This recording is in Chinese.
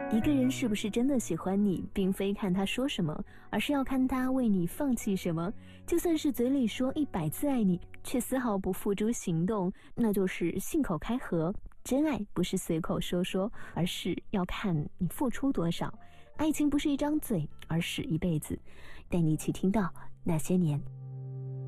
一个人是不是真的喜欢你，并非看他说什么，而是要看他为你放弃什么。就算是嘴里说100次爱你，却丝毫不付诸行动，那就是信口开河。真爱不是随口说说，而是要看你付出多少。爱情不是一张嘴，而是一辈子。带你一起听到那些年。